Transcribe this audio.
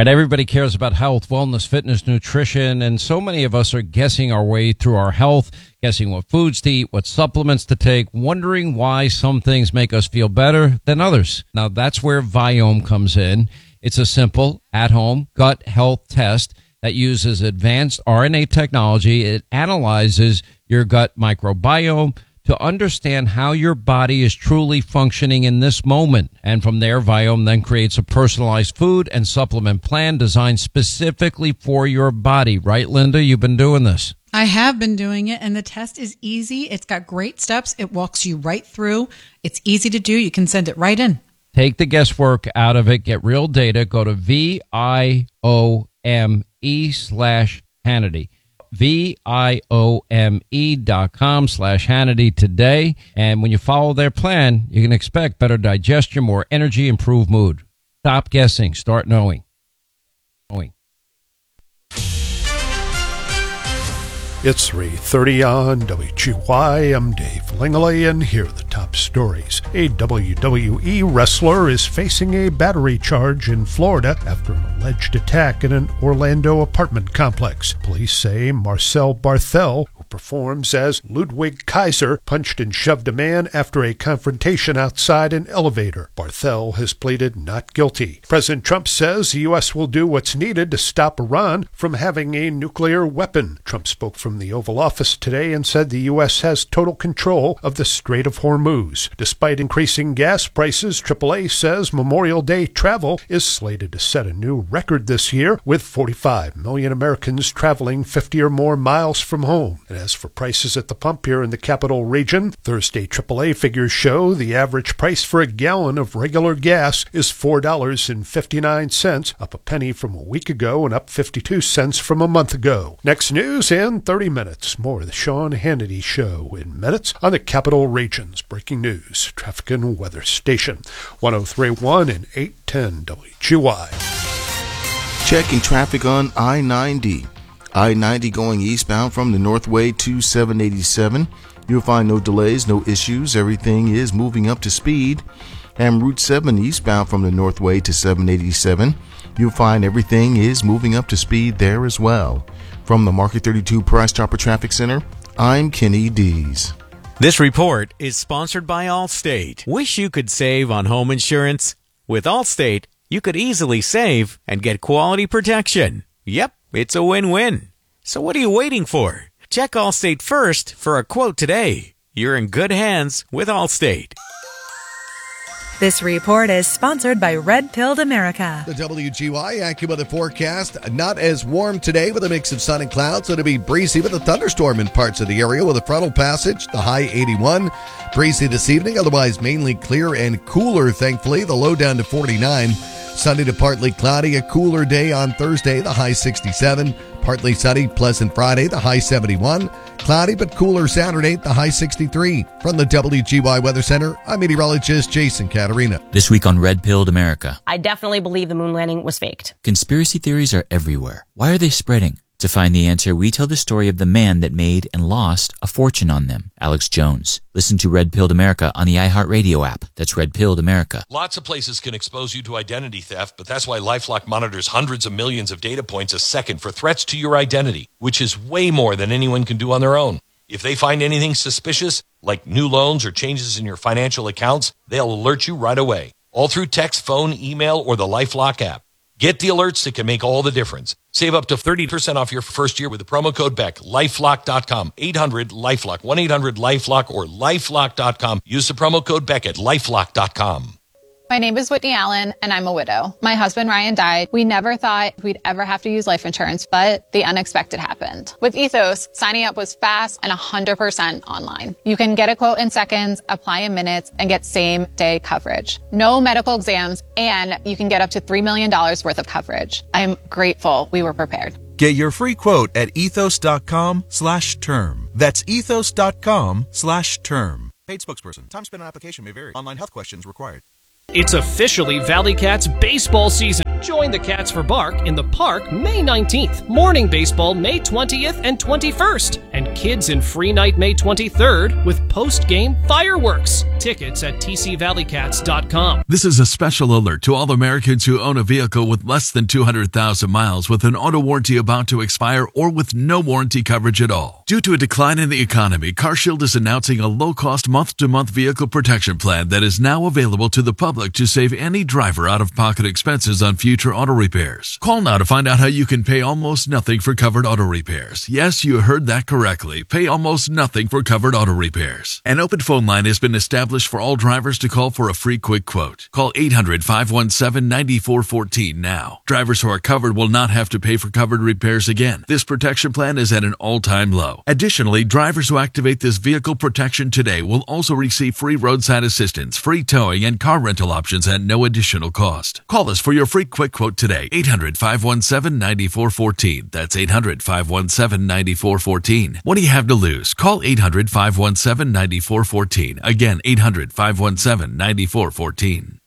Right, everybody cares about health, wellness, fitness, nutrition, and so many of us are guessing our way through our health, guessing what foods to eat, what supplements to take, wondering why some things make us feel better than others. Now, that's where Viome comes in. It's a simple, at-home gut health test that uses advanced RNA technology. It analyzes your gut microbiome to understand how your body is truly functioning in this moment. And from there, Viome then creates a personalized food and supplement plan designed specifically for your body. Right, Linda? You've been doing this. I have been doing it, and the test is easy. It's got great steps. It walks you right through. It's easy to do. You can send it right in. Take the guesswork out of it. Get real data. Go to VIOME/Hannity. VIOME.com/Hannity today. And when you follow their plan, you can expect better digestion, more energy, improved mood. Stop guessing. Start knowing. It's 3:30 on WGY. I'm Dave Langley, and here are the top stories. A WWE wrestler is facing a battery charge in Florida after an alleged attack in an Orlando apartment complex. Police say Marcel Barthel, who performs as Ludwig Kaiser, punched and shoved a man after a confrontation outside an elevator. Barthel has pleaded not guilty. President Trump says the U.S. will do what's needed to stop Iran from having a nuclear weapon. Trump spoke from the Oval Office today and said the U.S. has total control of the Strait of Hormuz. Despite increasing gas prices, AAA says Memorial Day travel is slated to set a new record this year, with 45 million Americans traveling 50 or more miles from home. And as for prices at the pump here in the capital region, Thursday AAA figures show the average price for a gallon of regular gas is $4.59, up a penny from a week ago and up 52 cents from a month ago. Next news in 30 minutes. More of the Sean Hannity Show in minutes on the Capital Region's breaking news, traffic and weather station, 103.1 and 810 WGY. Checking traffic on I-90. I-90 going eastbound from the Northway to 787. You'll find no delays, no issues. Everything is moving up to speed. And Route 7 eastbound from the Northway to 787. You'll find everything is moving up to speed there as well. From the Market 32 Price Chopper Traffic Center, I'm Kenny Dees. This report is sponsored by Allstate. Wish you could save on home insurance? With Allstate, you could easily save and get quality protection. Yep, it's a win-win. So what are you waiting for? Check Allstate first for a quote today. You're in good hands with Allstate. This report is sponsored by Red Pilled America. The WGY AccuWeather forecast, not as warm today with a mix of sun and clouds, so it'll be breezy with a thunderstorm in parts of the area with a frontal passage, the high 81. Breezy this evening, otherwise mainly clear and cooler, thankfully, the low down to 49. Sunny to partly cloudy, a cooler day on Thursday, the high 67. Partly sunny, pleasant Friday, the high 71. Cloudy but cooler Saturday, the high 63. From the WGY Weather Center, I'm meteorologist Jason Caterina. This week on Red Pilled America. I definitely believe the moon landing was faked. Conspiracy theories are everywhere. Why are they spreading? To find the answer, we tell the story of the man that made and lost a fortune on them, Alex Jones. Listen to Red Pilled America on the iHeartRadio app. That's Red Pilled America. Lots of places can expose you to identity theft, but that's why LifeLock monitors hundreds of millions of data points a second for threats to your identity, which is way more than anyone can do on their own. If they find anything suspicious, like new loans or changes in your financial accounts, they'll alert you right away, all through text, phone, email, or the LifeLock app. Get the alerts that can make all the difference. Save up to 30% off your first year with the promo code BECK. LifeLock.com. 800-LifeLock. 1-800-LifeLock or LifeLock.com. Use the promo code BECK at LifeLock.com. My name is Whitney Allen, and I'm a widow. My husband, Ryan, died. We never thought we'd ever have to use life insurance, but the unexpected happened. With Ethos, signing up was fast and 100% online. You can get a quote in seconds, apply in minutes, and get same-day coverage. No medical exams, and you can get up to $3 million worth of coverage. I'm grateful we were prepared. Get your free quote at ethos.com/term. That's ethos.com/term. Paid spokesperson. Time spent on application may vary. Online health questions required. It's officially Valley Cats baseball season. Join the Cats for Bark in the park May 19th, morning baseball May 20th and 21st, and kids in free night May 23rd with post-game fireworks. Tickets at tcvalleycats.com. This is a special alert to all Americans who own a vehicle with less than 200,000 miles with an auto warranty about to expire or with no warranty coverage at all. Due to a decline in the economy, CarShield is announcing a low-cost month-to-month vehicle protection plan that is now available to the public to save any driver out-of-pocket expenses on future auto repairs. Call now to find out how you can pay almost nothing for covered auto repairs. Yes, you heard that correctly. Pay almost nothing for covered auto repairs. An open phone line has been established for all drivers to call for a free quick quote. Call 800-517-9414 now. Drivers who are covered will not have to pay for covered repairs again. This protection plan is at an all-time low. Additionally, drivers who activate this vehicle protection today will also receive free roadside assistance, free towing, and car rental options at no additional cost. Call us for your free quick quote today. 800-517-9414. That's 800-517-9414. What do you have to lose? Call 800-517-9414. Again, 800-517-9414.